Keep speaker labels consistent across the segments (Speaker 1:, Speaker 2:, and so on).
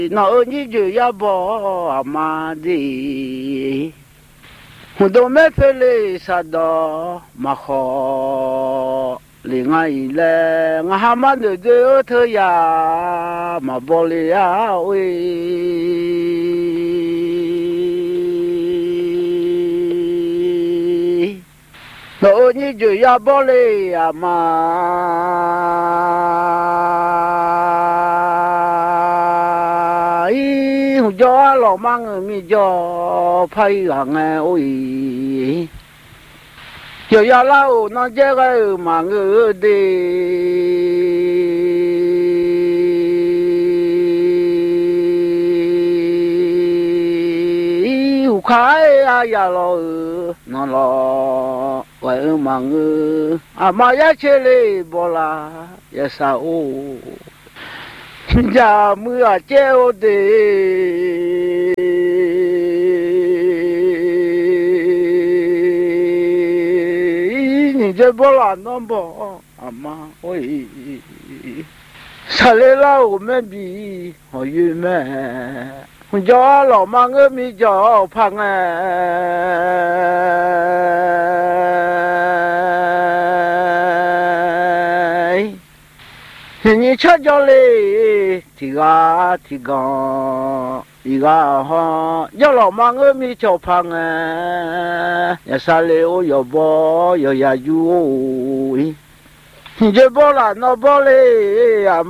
Speaker 1: nó như chữ ya bỏ mà đi hồn đồ mẹ phê lê sa đó mà khó lì ngay lẹ ngà hà mà được đưa thơ ya mà bỏ lì ya ơi nó như chữ ya bỏ lì à mà cho lò mang mi cho phay hàng nghe ôi chiều ya lâu nó chơi cái mà ngư đi khai ya lo nó lo vậy mà ngư à mà ya chơi lì bỏ la ya sao giờ mưa treo đi nhìn chơi bó là nó bỏ mà ôi sao lại lâu mẹ bị hỏi mẹ cho lò mang ở mi cho phăng你瞧瞧嘞，这个一个哈，要老妈我没叫胖啊，要啥嘞我要包要呀油，你这包了那包嘞呀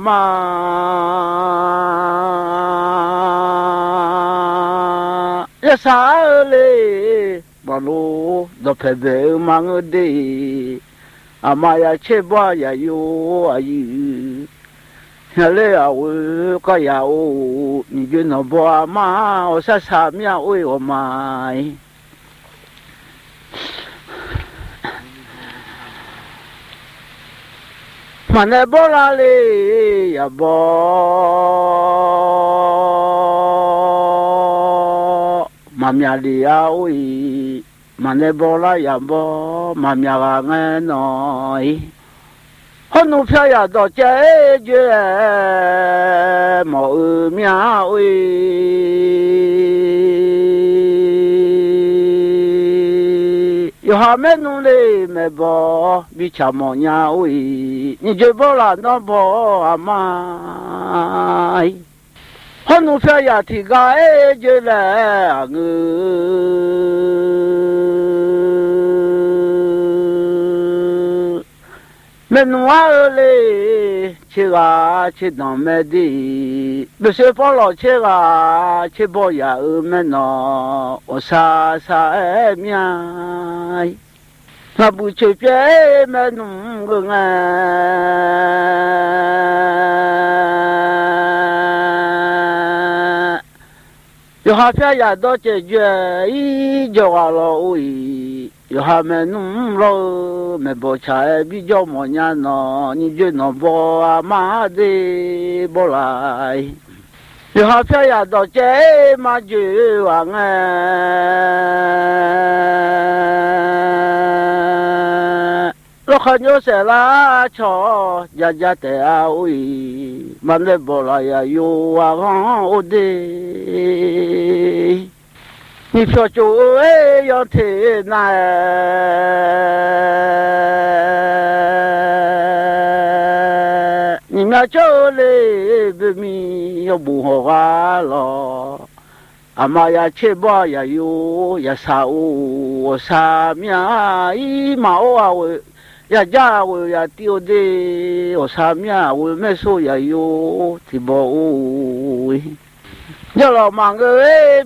Speaker 1: 妈，要啥嘞，马路都排排忙个的。à mà ya chế bao ya yo ayu ya le à u có ya u ni ju no bo ma o sa sa mi a oi o mai mà ne bo la le ya bo ma mi a li a oi mà ne bo la ya bo mà mi a nghe nói hôm nay phải ya đó chơi chơi mọi mi a ơi yo ha mẹ nu le mẹ bo bị chăm mọi nhà ơi你就bo la nó bo à mai hôm nay phải ya thì cái chơi là mẹ nói lên chơi đàn mẹ đi bây giờ bỏ lỡ chơi bỏ ya mẹ nó ở xa xa em nhai mà buổi chơi bé mẹ nung gương yo ha phải ya đó chơi chơi cho lo ui yo ha mẹ nung lo mẹ bỏ chạy bị cho mọi nhà nó như chuyện nó bỏ mà đi bỏ lại yo ha phải ya đó chơi mà chơi hoàng lo khăn nhớ sẽ là cho ya ya te à ui mà để bỏ lại ya yo hoàng ô đi你说就要听那，你们就来不米要不好话了，阿妈呀吃饱呀有呀啥我啥面一毛啊我呀家我呀丢的我啥面我没说呀有提包，要老忙个